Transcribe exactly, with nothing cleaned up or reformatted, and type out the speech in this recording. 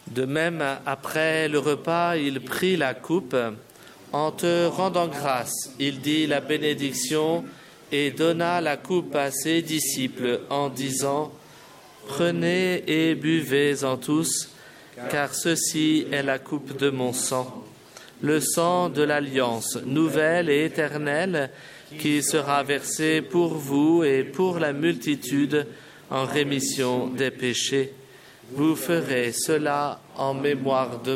De même, après le repas, il prit la coupe. En te rendant grâce, il dit la bénédiction et donna la coupe à ses disciples en disant « Prenez et buvez-en tous, car ceci est la coupe de mon sang, le sang de l'alliance nouvelle et éternelle qui sera versé pour vous et pour la multitude en rémission des péchés. Vous ferez cela en mémoire de moi. »